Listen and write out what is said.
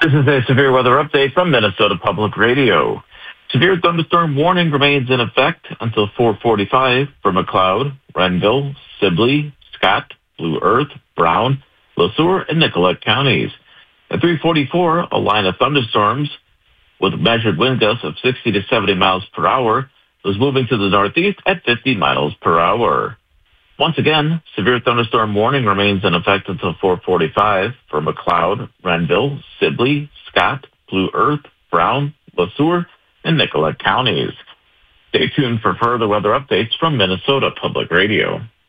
This is a severe weather update from Minnesota Public Radio. Severe thunderstorm warning remains in effect until 4:45 for McLeod, Renville, Sibley, Scott, Blue Earth, Brown, Le Sueur, and Nicollet counties. At 3:44, a line of thunderstorms with measured wind gusts of 60 to 70 miles per hour was moving to the northeast at 50 miles per hour. Once again, severe thunderstorm warning remains in effect until 4:45 for McLeod, Renville, Sibley, Scott, Blue Earth, Brown, Le Sueur, and Nicollet counties. Stay tuned for further weather updates from Minnesota Public Radio.